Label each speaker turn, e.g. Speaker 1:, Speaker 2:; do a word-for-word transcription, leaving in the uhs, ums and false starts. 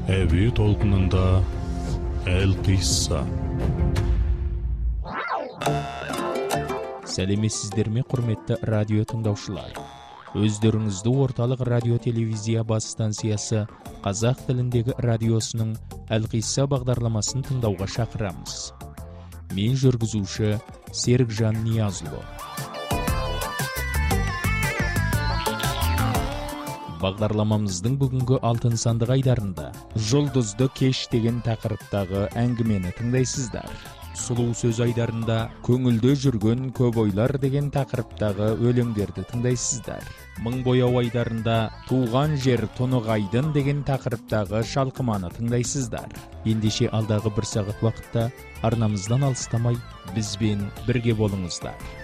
Speaker 1: Әуе толқынында Әл-Қисса.
Speaker 2: Сәлеметсіздер ме, құрметті радио тыңдаушылар. Өздеріңізді орталық радио телевизия бас станциясы қазақ тіліндегі радиосының Әл-Қисса бағдарламасын тыңдауға шақырамыз. Мен жүргізуші Серікжан Ниязұлы. Бағдарламамыздың бүгінгі алтын сандық айдарында жұлдызды кеш деген тақырыптағы әңгімені тыңдайсыздар. Сұлу сөз айдарында көңілде жүрген көп ойлар деген тақырыптағы өлеңдерді тыңдайсыздар. Мың бояу айдарында туған жер тұнығайдын деген тақырыптағы шалқыманы тыңдайсыздар. Ендеше алдағы бір сағат уақытта арнамыздан алыстамай бізбен бірге болыңыздар.